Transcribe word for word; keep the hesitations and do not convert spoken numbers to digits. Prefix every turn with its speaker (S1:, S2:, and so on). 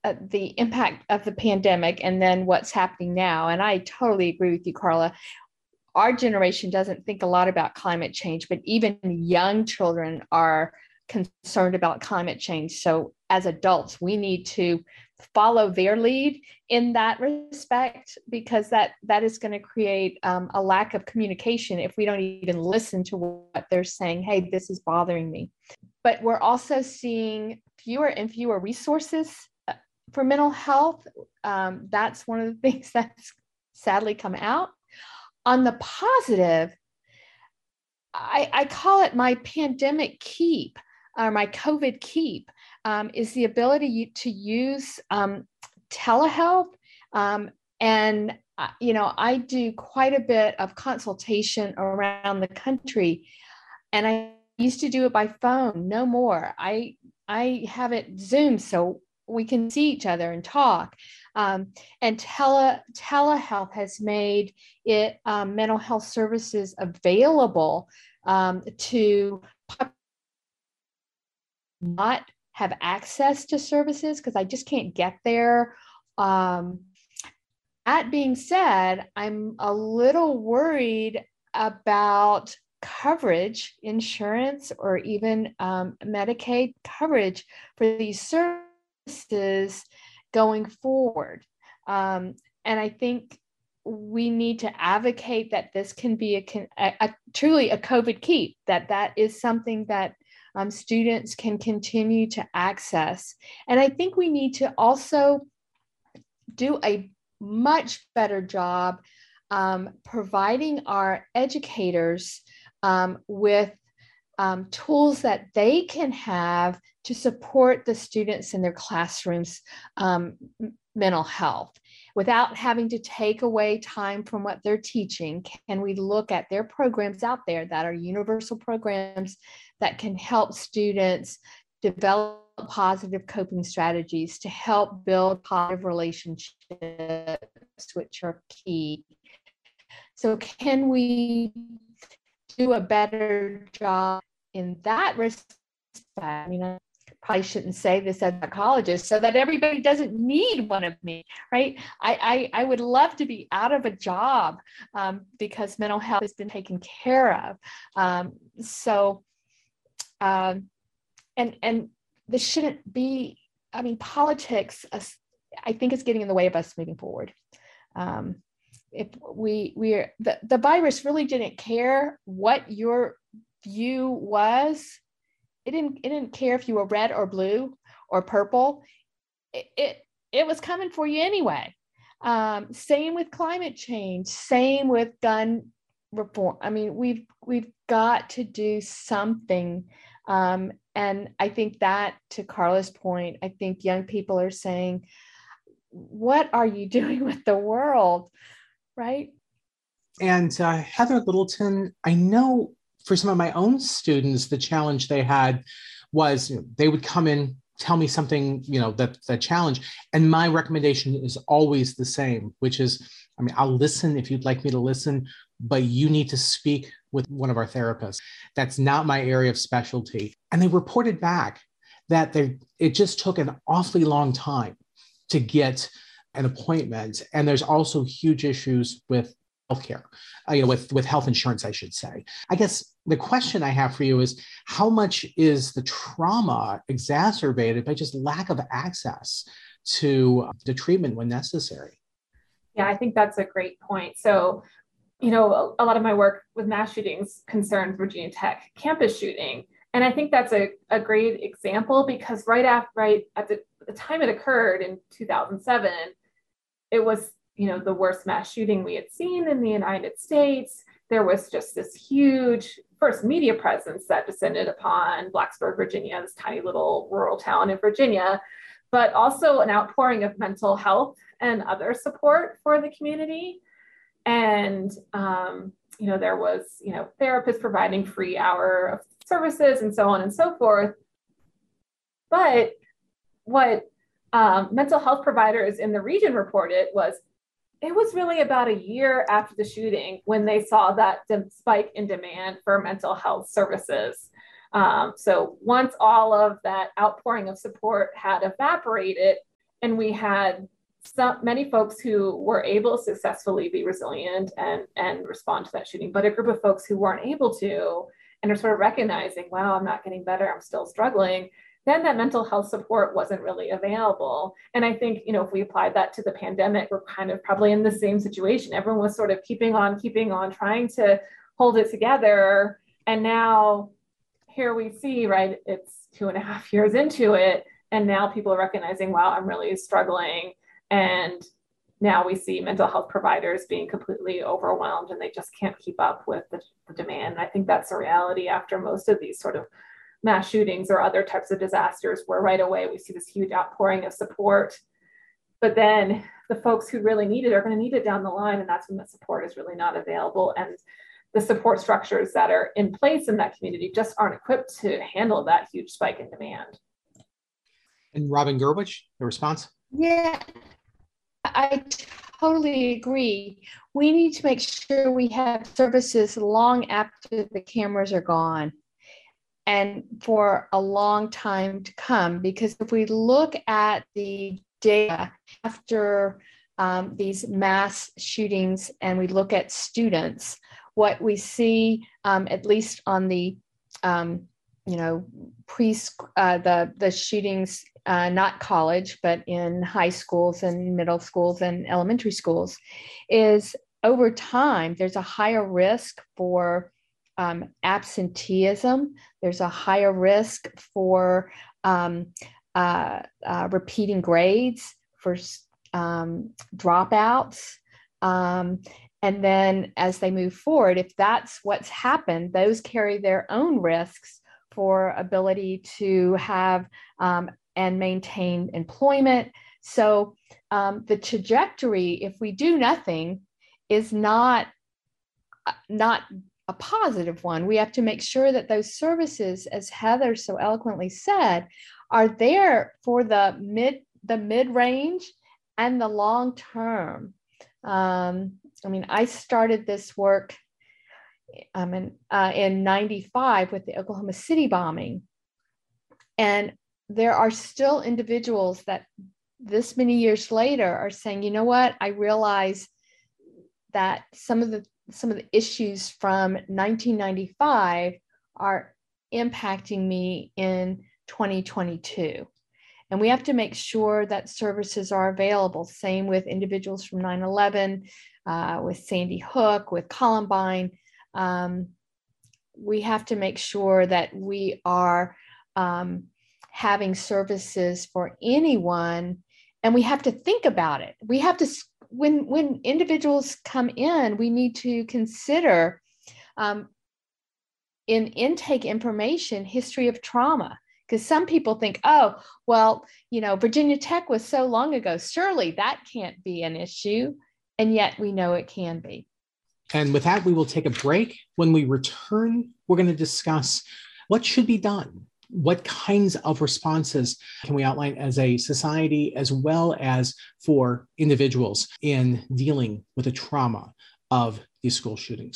S1: uh, the impact of the pandemic and then what's happening now. And I totally agree with you, Carla. Our generation doesn't think a lot about climate change, but even young children are concerned about climate change. So as adults, we need to follow their lead in that respect, because that that is going to create um, a lack of communication if we don't even listen to what they're saying. Hey, this is bothering me. But we're also seeing fewer and fewer resources for mental health. Um, that's one of the things that's sadly come out. On the positive, I, I call it my pandemic keep, or my COVID keep, um, is the ability to use um, telehealth. Um, and, uh, you know, I do quite a bit of consultation around the country, and I used to do it by phone, no more. I, I have it Zoom so we can see each other and talk. Um, and tele, telehealth has made it um, mental health services available um, to not have access to services because I just can't get there. Um, that being said, I'm a little worried about coverage, insurance, or even um, Medicaid coverage for these services going forward. Um, and I think we need to advocate that this can be a, a, a truly a COVID keep, that that is something that um, students can continue to access. And I think we need to also do a much better job um, providing our educators um, with um, tools that they can have to support the students in their classrooms' um, mental health without having to take away time from what they're teaching. Can we look at their programs out there that are universal programs that can help students develop positive coping strategies to help build positive relationships, which are key? So can we do a better job in that respect? I mean, I probably shouldn't say this as a psychologist so that everybody doesn't need one of me, right? I, I, I would love to be out of a job um, because mental health has been taken care of. Um, so, um, and, and this shouldn't be, I mean, politics, uh, I think is getting in the way of us moving forward. Um, if we, we're, the, the virus really didn't care what your view was. It didn't, it didn't care if you were red or blue or purple. It, it, it was coming for you anyway. Um, same with climate change, same with gun reform. I mean, we've, we've got to do something. Um, and I think that, to Carla's point, I think young people are saying, what are you doing with the world? Right?
S2: And uh, Heather Littleton, I know for some of my own students, the challenge they had was, you know, they would come in, tell me something, you know, that that challenge. And my recommendation is always the same, which is, I mean, I'll listen if you'd like me to listen, but you need to speak with one of our therapists. That's not my area of specialty. And they reported back that they, it just took an awfully long time to get an appointment. And there's also huge issues with healthcare, uh, you know, with, with health insurance, I should say. I guess the question I have for you is, how much is the trauma exacerbated by just lack of access to the treatment when necessary?
S3: Yeah, I think that's a great point. So, you know, a, a lot of my work with mass shootings concerns Virginia Tech campus shooting. And I think that's a, a great example because right after, right at the, the time it occurred in two thousand seven, it was, you know, the worst mass shooting we had seen in the United States. There was just this huge first media presence that descended upon Blacksburg, Virginia, this tiny little rural town in Virginia, but also an outpouring of mental health and other support for the community. And, um, you know, there was, you know, therapists providing free hour of services and so on and so forth. But what um, mental health providers in the region reported was it was really about a year after the shooting when they saw that spike in demand for mental health services. Um, so once all of that outpouring of support had evaporated, and we had some many folks who were able to successfully be resilient and and respond to that shooting, but a group of folks who weren't able to and are sort of recognizing, wow, I'm not getting better, I'm still struggling, then that mental health support wasn't really available. And I think, you know, if we applied that to the pandemic, we're kind of probably in the same situation. Everyone was sort of keeping on, keeping on, trying to hold it together. And now here we see, right, it's two and a half years into it. And now people are recognizing, wow, I'm really struggling. And now we see mental health providers being completely overwhelmed and they just can't keep up with the, the demand. And I think that's a reality after most of these sort of mass shootings or other types of disasters, where right away we see this huge outpouring of support. But then the folks who really need it are going to need it down the line. And that's when the support is really not available. And the support structures that are in place in that community just aren't equipped to handle that huge spike in demand.
S2: And Robin Gurwitch, the response?
S1: Yeah, I totally agree. We need to make sure we have services long after the cameras are gone and for a long time to come. Because if we look at the data after um, these mass shootings and we look at students, what we see, um, at least on the, um, you know, pre uh, the the shootings, uh, not college, but in high schools and middle schools and elementary schools, is over time there's a higher risk for um, absenteeism. There's a higher risk for um, uh, uh, repeating grades, for um, dropouts. Um, And then as they move forward, if that's what's happened, those carry their own risks for ability to have um, and maintain employment. So um, the trajectory, if we do nothing, is not, not a positive one. We have to make sure that those services, as Heather so eloquently said, are there for the mid, the mid-range and the long term. Um, I mean, I started this work um, in, uh, in ninety-five with the Oklahoma City bombing. And there are still individuals that this many years later are saying, you know what, I realize that some of the, some of the issues from nineteen ninety-five are impacting me in twenty twenty-two. And we have to make sure that services are available. Same with individuals from nine eleven, uh, with Sandy Hook, with Columbine. Um, we have to make sure that we are um, having services for anyone, and we have to think about it. We have to, when, when individuals come in, we need to consider um, in intake information, history of trauma. Because some people think, oh, well, you know, Virginia Tech was so long ago, surely that can't be an issue. And yet we know it can be.
S2: And with that, we will take a break. When we return, we're going to discuss what should be done. What kinds of responses can we outline as a society, as well as for individuals in dealing with the trauma of these school shootings?